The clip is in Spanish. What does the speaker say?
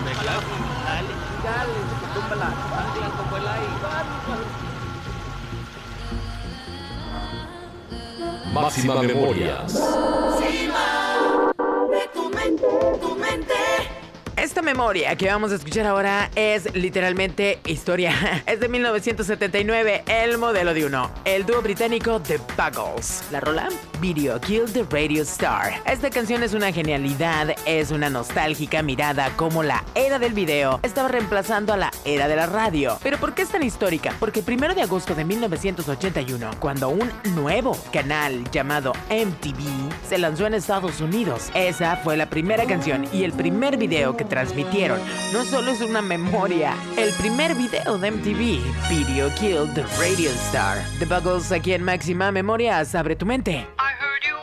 claro. Dale, dale, se tumba la ancla como el aire. Máxima Memorias. De tu mente. Esta memoria que vamos a escuchar ahora es literalmente historia. Es de 1979, el modelo de uno. El dúo británico The Buggles. La rola Video Killed the Radio Star. Esta canción es una genialidad, es una nostálgica mirada como la era del video estaba reemplazando a la era de la radio. ¿Pero por qué es tan histórica? Porque el 1 de agosto de 1981, cuando un nuevo canal llamado MTV se lanzó en Estados Unidos, esa fue la primera canción y el primer video que transmitieron. No solo es una memoria, el primer video de MTV, Video Killed the Radio Star. The Buggles aquí en Máxima Memorias. Abre tu mente.